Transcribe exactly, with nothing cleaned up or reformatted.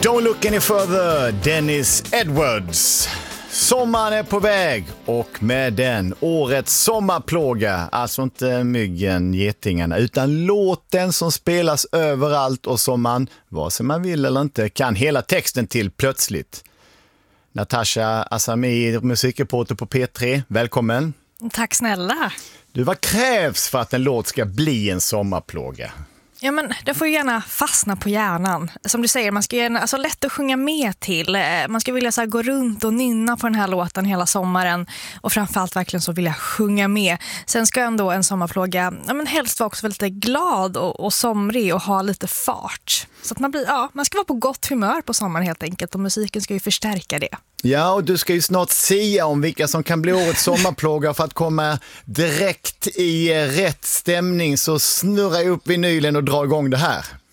Don't look any further, Dennis Edwards. Sommaren är på väg och med den årets sommarplåga, alltså inte myggen, getingarna, utan låten som spelas överallt och som man, vare sig man vill eller inte, kan hela texten till plötsligt. Natasha Asami, musikreporter på P tre, välkommen. Tack snälla. Du, vad krävs för att en låt ska bli en sommarplåga? Ja, men det får ju gärna fastna på hjärnan. Som du säger, man ska gärna, alltså lätt att sjunga med till. Man ska vilja så här, gå runt och nynna på den här låten hela sommaren. Och framförallt verkligen så vilja sjunga med. Sen ska ändå en sommarplåga, ja, men helst vara också lite glad och, och somrig och ha lite fart. Så att man blir, ja, man ska vara på gott humör på sommaren helt enkelt. Och musiken ska ju förstärka det. Ja, och du ska ju snart sia om vilka som kan bli årets sommarplåga. För att komma direkt i rätt stämning så snurra upp vinylen och dra igång det här.